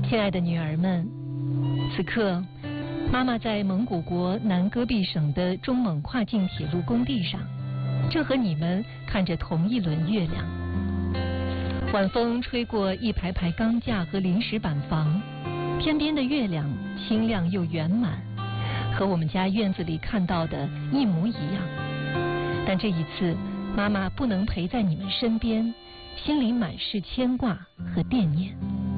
亲爱的女儿们，此刻妈妈在蒙古国南戈壁省的中蒙跨境铁路工地上，正和你们看着同一轮月亮。晚风吹过一排排钢架和临时板房，天边的月亮清亮又圆满，和我们家院子里看到的一模一样。但这一次妈妈不能陪在你们身边，心里满是牵挂和惦念。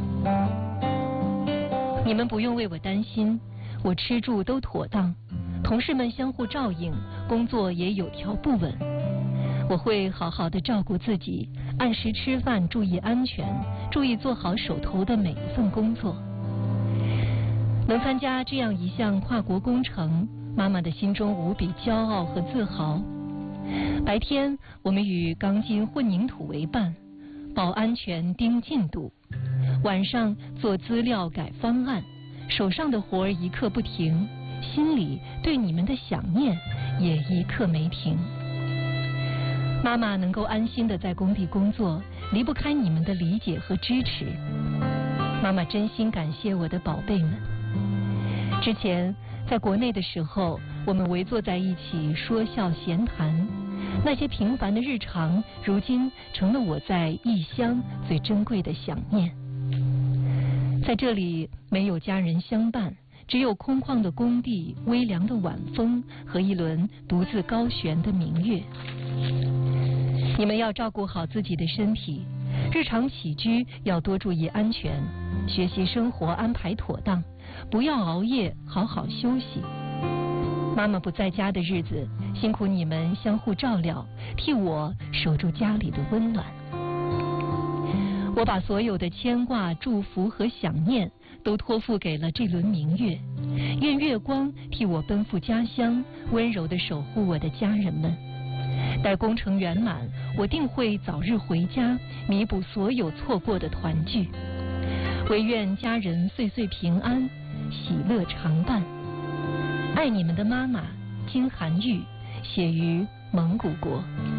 你们不用为我担心，我吃住都妥当，同事们相互照应，工作也有条不紊。我会好好的照顾自己，按时吃饭，注意安全，注意做好手头的每一份工作。能参加这样一项跨国工程，妈妈的心中无比骄傲和自豪。白天我们与钢筋混凝土为伴，保安全盯进度，晚上做资料改方案，手上的活一刻不停，心里对你们的想念也一刻没停。妈妈能够安心的在工地工作，离不开你们的理解和支持。妈妈真心感谢我的宝贝们。之前在国内的时候，我们围坐在一起说笑闲谈，那些平凡的日常，如今成了我在异乡最珍贵的想念。在这里没有家人相伴，只有空旷的工地、微凉的晚风和一轮独自高悬的明月。你们要照顾好自己的身体，日常起居要多注意安全，学习生活安排妥当，不要熬夜，好好休息。妈妈不在家的日子，辛苦你们相互照料，替我守住家里的温暖。我把所有的牵挂、祝福和想念都托付给了这轮明月，愿月光替我奔赴家乡，温柔地守护我的家人们。待工程圆满，我定会早日回家，弥补所有错过的团聚。唯愿家人岁岁平安，喜乐常伴。爱你们的妈妈金涵玉，写于蒙古国。